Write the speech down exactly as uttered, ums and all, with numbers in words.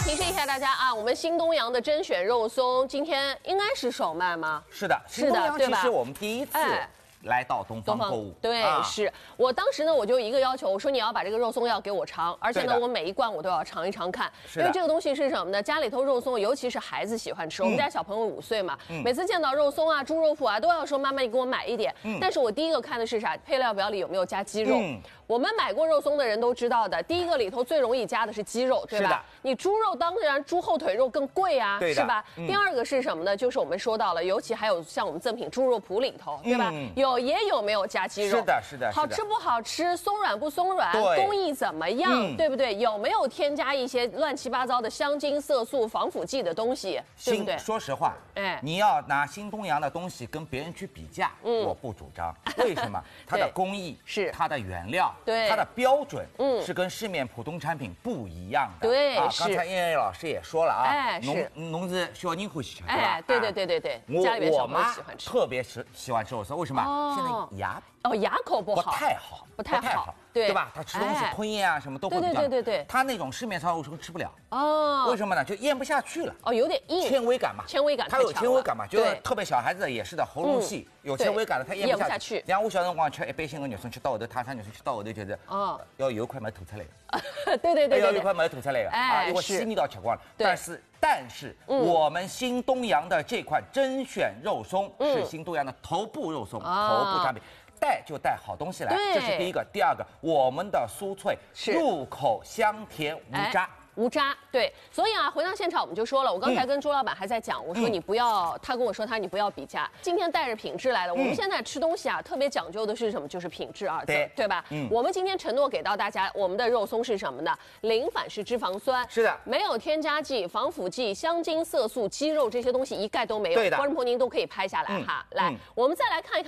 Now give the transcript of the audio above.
提示一下大家啊，我们新东阳的甄选肉松今天应该是首卖吗？ 是的，新东阳其实我们第一次。 哎来到东方购物， 对，啊、是我当时呢，我就一个要求，我说你要把这个肉松要给我尝，而且呢，我每一罐我都要尝一尝看，因为这个东西是什么呢？家里头肉松，尤其是孩子喜欢吃，嗯、我们家小朋友五岁嘛，嗯、每次见到肉松啊、猪肉脯啊，都要说妈妈你给我买一点。嗯、但是我第一个看的是啥？配料表里有没有加鸡肉？嗯、我们买过肉松的人都知道的，第一个里头最容易加的是鸡肉，对吧？你猪肉当然猪后腿肉更贵啊，是吧？嗯、第二个是什么呢？就是我们说到了，尤其还有像我们赠品猪肉脯里头，对吧？嗯、有也有没有？ 加鸡肉是的，是的， 好吃不好吃，松软不松软，工艺怎么样，嗯、对不对？有没有添加一些乱七八糟的香精、色素、防腐剂的东西，对不对？ 说实话，哎，你要拿新东阳的东西跟别人去比价，嗯、我不主张。为什么？它的工艺是它的原料， 对它的标准，嗯，是跟市面普通产品不一样的。 对， 啊，刚才燕燕老师也说了啊， 哎， 农农是小人欢喜吃， 哎，对对对对对，家里面小朋友喜欢吃， 特别喜喜欢吃肉松，为什么？现在牙。 哦，牙口不好， 不太好， 不太好，对对吧？他吃东西吞咽啊，什么都会比较。 对对对对对。 他那种市面上肉松吃不了哦， 为什么呢？就咽不下去了。 哦，有点硬， 纤维感嘛， 纤维感它有纤维感嘛，就是特别小孩子也是的，喉咙细，有纤维感的，他咽不下去。然后我小辰光吃一般性的肉松，吃到后头，泰山肉松吃到后头就是，哦，要有一块没吐出来的。 对对对， 要有一块没吐出来的啊，因为细腻到吃光了。但是但是我们新东阳的这款甄选肉松是新东阳的头部肉松，头部产品。 带就带好东西来，这是第一个。第二个，我们的酥脆，入口香甜无渣。 无渣，对，所以啊，回到现场我们就说了，我刚才跟朱老板还在讲，我说你不要，他跟我说他你不要比价，今天带着品质来了。我们现在吃东西啊，特别讲究的是什么？就是品质二字，对对吧？嗯，我们今天承诺给到大家，我们的肉松是什么呢？零反式脂肪酸， 是的， 没有添加剂、防腐剂、香精、色素、鸡肉这些东西一概都没有。 对的， 观众朋友您都可以拍下来哈。来，我们再来看一看。